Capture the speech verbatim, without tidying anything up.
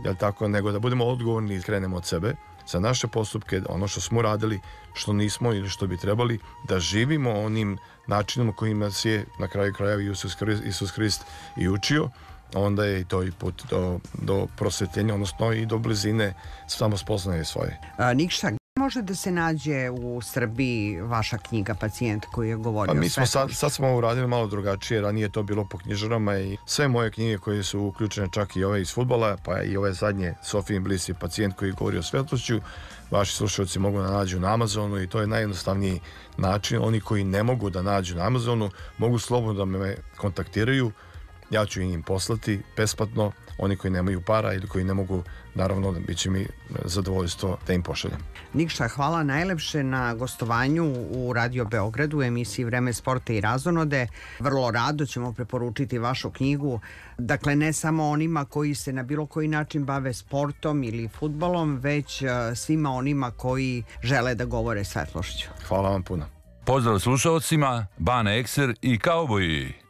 jel tako, nego da budemo odgovorni i krenemo od sebe za naše postupke, ono što smo radili, što nismo ili što bi trebali, da živimo onim načinom kojim nas je na kraju krajeva Isus Hrist, Isus Hrist i učio, onda je i to i put do, do prosvetljenja, odnosno i do blizine samospoznaje svoje. A, Nikša, može da se nađe u Srbiji vaša knjiga Pacijent koji je govorio pa mi o smo sad, svetlošću? sad smo uradili malo drugačije, ranije je to bilo po knjižarama i sve moje knjige koje su uključene, čak i ove iz fudbala, pa i ove zadnje Sofijin Bliss je Pacijent koji govori o svetlošću, vaši slušalci mogu da nađu na Amazonu i to je najjednostavniji način. Oni koji ne mogu da nađu na Amazonu mogu slobodno da me kontaktiraju, ja ću im poslati besplatno. Oni koji nemaju para ili koji ne mogu, naravno, bit će mi zadovoljstvo da im pošaljem. Nikša, hvala najlepše na gostovanju u Radio Beogradu u emisiji Vreme sporta i razonode. Vrlo rado ćemo preporučiti vašu knjigu. Dakle, ne samo onima koji se na bilo koji način bave sportom ili fudbalom, već svima onima koji žele da govore svetlošću. Hvala vam puno. Pozdrav slušalcima, Bane Ekser i Kauboji.